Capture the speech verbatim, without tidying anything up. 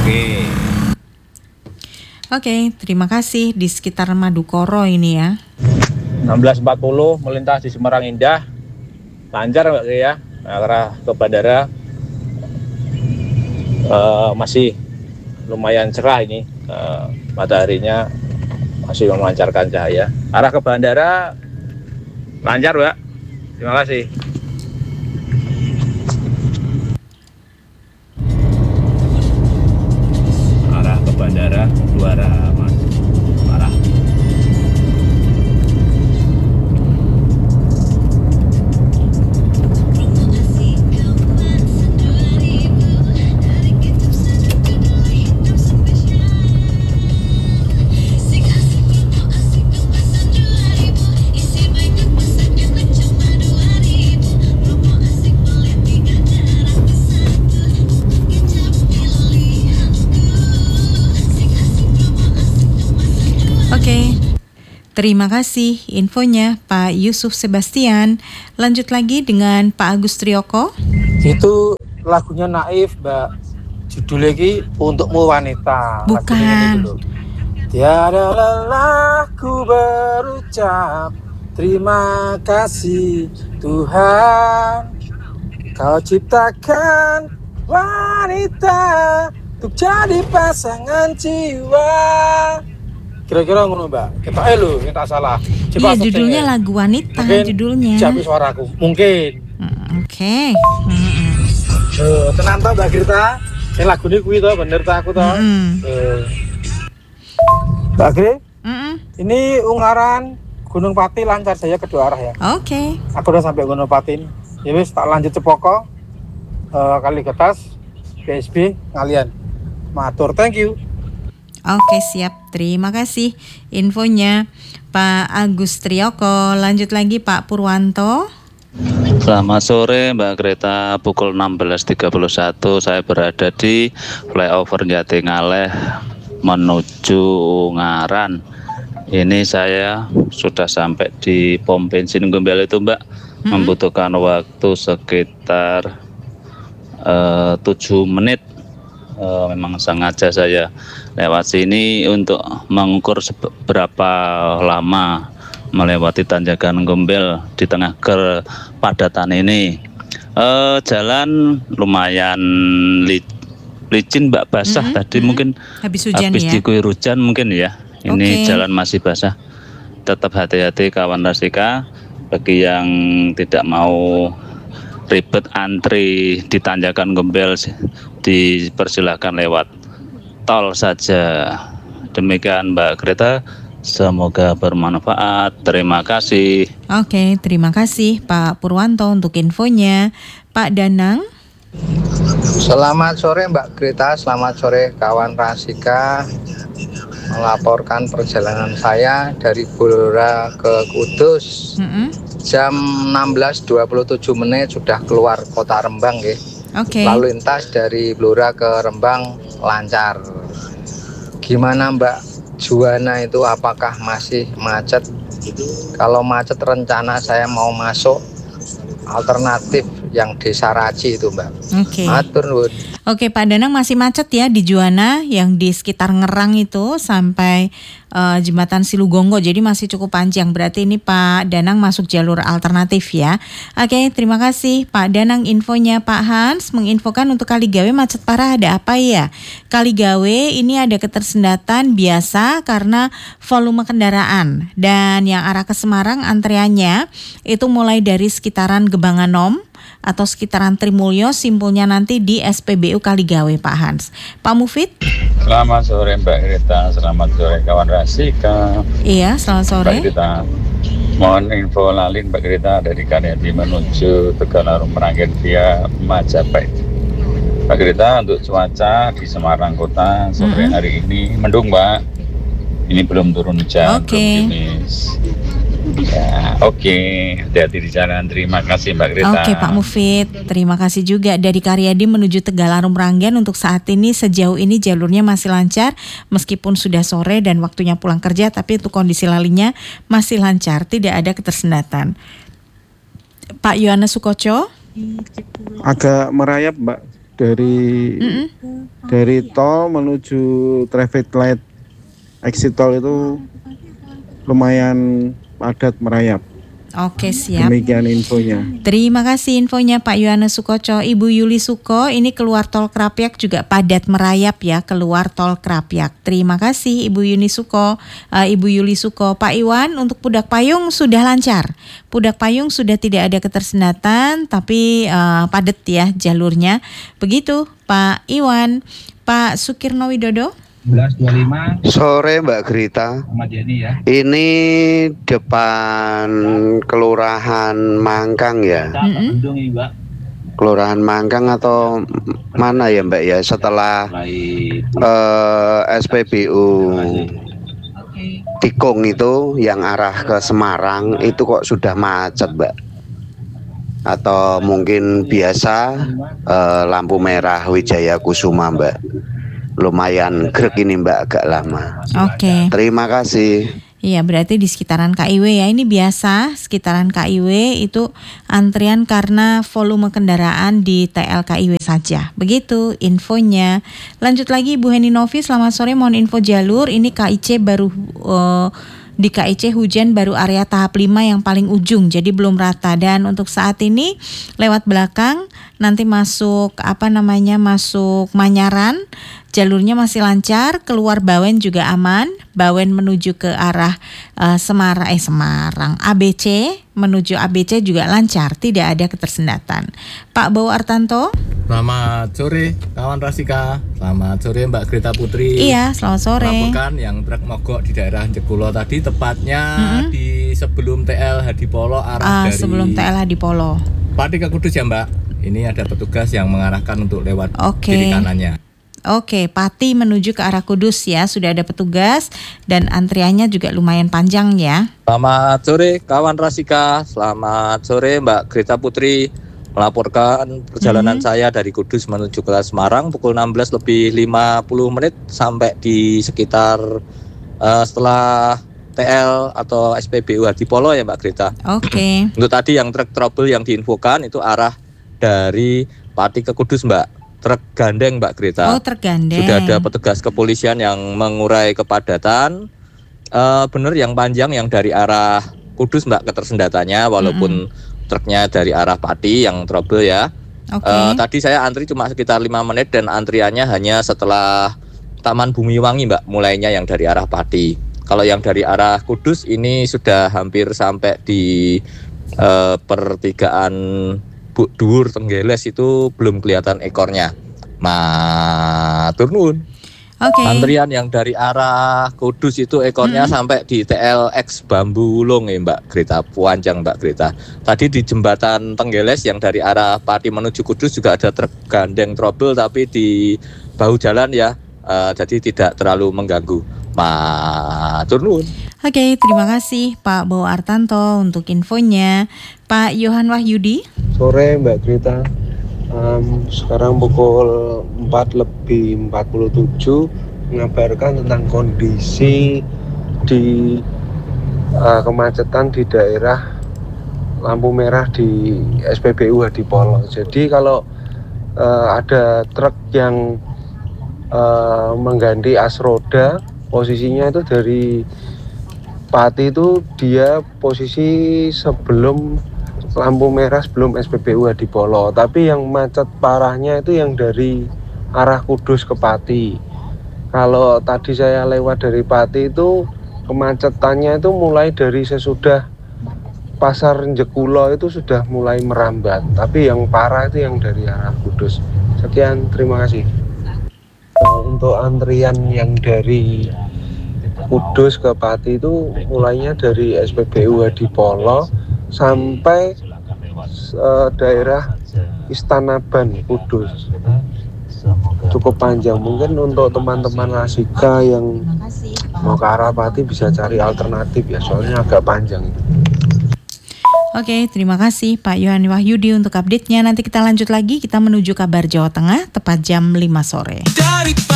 Oke. Oke, terima kasih. Di sekitar Madukoro ini ya. enam belas empat puluh melintas di Semarang Indah. Lancar Mbak Kri ya, arah ke bandara. Uh, masih lumayan cerah ini, uh, mataharinya masih memancarkan cahaya. Arah ke bandara lancar Mbak, terima kasih. Arah ke bandara dua arah mas, arah. Oke, terima kasih infonya Pak Yusuf Sebastian. Lanjut lagi dengan Pak Agus Trioko. Itu lagunya Naif, Mbak. Judulnya ini Untukmu Wanita. Bukan. Tiada lelah ku berucap terima kasih Tuhan, Kau ciptakan wanita untuk jadi pasangan jiwa. Kira-kira ngono Mbak, kita eh lu, kita salah. Iya, judulnya lagu wanita, mungkin judulnya. Jabi suaraku, mungkin. Hmm, Oke. Okay. Hmm. Tenang tau Mbak Grita, yang lagu ini kuwi tau, bener tak aku tau. Hmm. Uh. Mbak Gri, hmm. ini Ungaran Gunung Pati lancar saya kedua arah ya. Oke. Okay. Aku udah sampai Gunung Pati. Ya wis, tak lanjut Cepoko, uh, Kaligetas, B S B, ngalian. Matur, thank you. Oke, siap. Terima kasih infonya Pak Agus Trioko. Lanjut lagi Pak Purwanto. Selamat sore Mbak Greta, pukul enam belas tiga puluh satu saya berada di flyover Jatingaleh menuju Ungaran. Ini saya sudah sampai di pom bensin Gombel itu Mbak, hmm. membutuhkan waktu sekitar uh, tujuh menit. Uh, memang sengaja saya lewat sini untuk mengukur seberapa lama melewati tanjakan Gombel di tengah kepadatan ini. Uh, jalan lumayan li, licin Mbak, basah mm-hmm. tadi mm-hmm. mungkin habis hujan habis ya? diguyur hujan mungkin ya. Ini okay. Jalan masih basah. Tetap hati-hati kawan Rasika. Bagi yang tidak mau ribet antri di tanjakan Gombel, dipersilakan lewat tol saja. Demikian Mbak Greta, semoga bermanfaat. Terima kasih. Oke, terima kasih Pak Purwanto untuk infonya. Pak Danang. Selamat sore Mbak Greta, selamat sore kawan Rasika. Melaporkan perjalanan saya dari Blora ke Kudus. Mm-hmm. Jam enam belas dua puluh tujuh menit sudah keluar kota Rembang ya. Okay. Lalu lintas dari Blora ke Rembang lancar. Gimana Mbak Juwana itu, apakah masih macet? Kalau macet rencana saya mau masuk alternatif yang Desa Raci itu Mbak. Oke. Okay. Matur nuwun. Oke, Pak Danang masih macet ya di Juwana yang di sekitar Ngerang itu sampai uh, jembatan Silugonggo. Jadi masih cukup panjang. Berarti ini Pak Danang masuk jalur alternatif ya. Oke, terima kasih Pak Danang infonya. Pak Hans menginfokan untuk Kaligawe macet parah ada apa ya? Kaligawe ini ada ketersendatan biasa karena volume kendaraan. Dan yang arah ke Semarang antreannya itu mulai dari sekitaran Gebanganom atau sekitaran Trimulyo, simpulnya nanti di S P B U Kaligawe Pak Hans. Pak Mufid. Selamat sore Mbak Greta, selamat sore kawan Rasika. Iya, selamat sore. Mbak Greta, mohon info lalin Mbak Greta dari Karyadi menuju Tegalarung Meranggen via Majapahit. Mbak Greta, untuk cuaca di Semarang Kota sore mm-hmm. hari ini mendung Mbak. Ini belum turun hujan, okay. belum gerimis. Ya, oke, okay. Hati-hati di jalan. Terima kasih Mbak Greta. Oke okay, Pak Mufid, terima kasih juga. Dari Karyadi menuju Tegalarung Meranggen untuk saat ini sejauh ini jalurnya masih lancar meskipun sudah sore dan waktunya pulang kerja, tapi untuk kondisi lalunya masih lancar, tidak ada ketersendatan. Pak Yohanes Sukoco. Agak merayap Mbak dari mm-mm. Dari tol menuju traffic light exit tol itu lumayan padat merayap. Oke, siap. Demikian infonya. Terima kasih infonya Pak Yohanes Sukoco. Ibu Yuli Suko, ini keluar tol Krapyak juga padat merayap ya, keluar tol Krapyak. Terima kasih Ibu Yuni Suko, uh, Ibu Yuli Suko. Pak Iwan, untuk Pudak Payung sudah lancar. Pudak Payung sudah tidak ada ketersendatan, tapi uh, padat ya jalurnya. Begitu Pak Iwan. Pak Sukirno Widodo. sebelas dua puluh lima Sore Mbak Grita. ya. Ini depan Kelurahan Mangkang ya. Mm-hmm. Kelurahan Mangkang atau mana ya Mbak ya, setelah uh, S P B U Tikung itu yang arah ke Semarang itu kok sudah macet Mbak? Atau mungkin biasa uh, lampu merah Wijaya Kusuma Mbak? Lumayan grek ini Mbak, agak lama. Oke. Okay. Terima kasih. Iya, berarti di sekitaran K I W ya. Ini biasa sekitaran K I W itu antrian karena volume kendaraan di T L K I W saja. Begitu infonya. Lanjut lagi Bu Heni Novi, selamat sore, mohon info jalur. Ini K I C baru uh, di K I C hujan baru area tahap lima yang paling ujung, jadi belum rata. Dan untuk saat ini lewat belakang nanti masuk apa namanya masuk Manyaran, jalurnya masih lancar, keluar Bawen juga aman. Bawen menuju ke arah uh, Semarang, eh Semarang, A B C menuju A B C juga lancar, tidak ada ketersendatan. Pak Bowo Artanto. Selamat sore kawan Rasika, selamat sore Mbak Grita Putri. Iya, selamat sore. Melaporkan yang truk mogok di daerah Jekulo tadi, tepatnya mm-hmm. di sebelum T L Hadipolo arah uh, dari sebelum T L Hadipolo. Pati ke Kudus ya Mbak. Ini ada petugas yang mengarahkan untuk lewat okay. kiri kanannya. Oke, Pati menuju ke arah Kudus ya, sudah ada petugas dan antriannya juga lumayan panjang ya. Selamat sore kawan Rasika, selamat sore Mbak Grita Putri. Melaporkan perjalanan hmm. saya dari Kudus menuju ke Semarang pukul enam belas lebih lima puluh menit sampai di sekitar uh, setelah T L atau S P B U Hadipolo ya Mbak Grita. Oke. Okay. Untuk tadi yang truk trouble yang diinfokan itu arah dari Pati ke Kudus Mbak. Truk gandeng Mbak Grita. Oh, truk gandeng. Sudah ada petugas kepolisian yang mengurai kepadatan. Uh, benar yang panjang yang dari arah Kudus Mbak ketersendatannya, walaupun mm-hmm. truknya dari arah Pati yang trouble ya. Okay. Uh, tadi saya antri cuma sekitar lima menit dan antriannya hanya setelah Taman Bumiwangi Mbak, mulainya yang dari arah Pati. Kalau yang dari arah Kudus ini sudah hampir sampai di uh, pertigaan Buk Dhuwur Tenggeles itu belum kelihatan ekornya. Matur nuwun. Oke. Okay. Antrian yang dari arah Kudus itu ekornya hmm. sampai di T L X Bambu Ulung ya Mbak Grita, Puanjang Mbak Grita. Tadi di jembatan Tenggeles yang dari arah Pati menuju Kudus juga ada truk gandeng trouble tapi di bahu jalan ya, uh, jadi tidak terlalu mengganggu. Matur nuwun. Oke, okay, terima kasih Pak Bowo Artanto untuk infonya. Pak Yohan Wahyudi. Sore Mbak Grita, um, sekarang pukul empat lebih empat puluh tujuh mengabarkan tentang kondisi di uh, kemacetan di daerah lampu merah di S P B U Hadipolo. Jadi kalau uh, ada truk yang uh, mengganti as roda, posisinya itu dari Pati itu dia posisi sebelum lampu merah sebelum S P B U Hadipolo. Tapi yang macet parahnya itu yang dari arah Kudus ke Pati. Kalau tadi saya lewat dari Pati itu kemacetannya itu mulai dari sesudah Pasar Jekulo itu sudah mulai merambat. Tapi yang parah itu yang dari arah Kudus. Sekian, terima kasih. Untuk antrian yang dari Kudus ke Pati itu mulainya dari S P B U Hadipolo sampai uh, daerah Istana Ban Kudus. Cukup panjang. Mungkin untuk teman-teman Rasika yang mau ke arah Pati bisa cari alternatif ya, soalnya agak panjang. Oke, terima kasih Pak Yohan Wahyudi untuk update-nya. Nanti kita lanjut lagi, kita menuju kabar Jawa Tengah tepat jam lima sore.